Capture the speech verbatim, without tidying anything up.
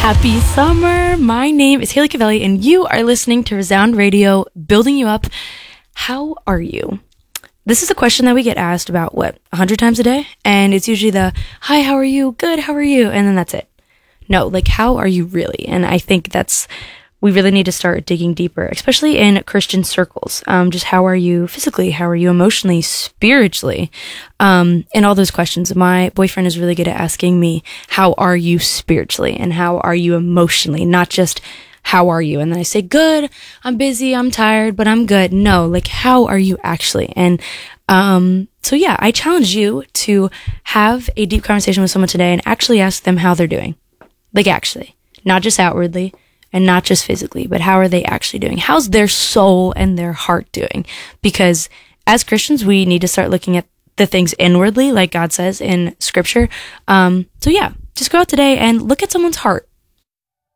Happy summer. My name is Haley Cavelli, and you are listening to Resound Radio, building you up. How are you? This is a question that we get asked about, what, a hundred times a day? And it's usually the, hi, how are you? Good, how are you? And then that's it. No, like, how are you really? And I think that's, we really need to start digging deeper, especially in Christian circles. Um, just how are you physically? How are you emotionally, spiritually? Um, and all those questions. My boyfriend is really good at asking me, how are you spiritually? And how are you emotionally? Not just, how are you? And then I say, good, I'm busy, I'm tired, but I'm good. No, like, how are you actually? And, um, so yeah, I challenge you to have a deep conversation with someone today and actually ask them how they're doing. Like, actually, not just outwardly and not just physically, but how are they actually doing? How's their soul and their heart doing? Because as Christians, we need to start looking at the things inwardly, like God says in scripture. Um, so yeah, just go out today and look at someone's heart.